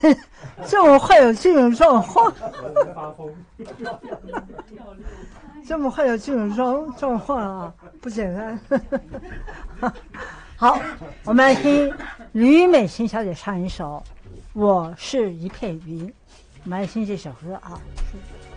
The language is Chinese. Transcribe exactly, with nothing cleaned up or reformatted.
这么会有这种状况， 发疯， 这么会有这种状状况啊，不简单。好，我们来听吕美琴小姐唱一首《我是一片云》，我们来听这首歌啊。是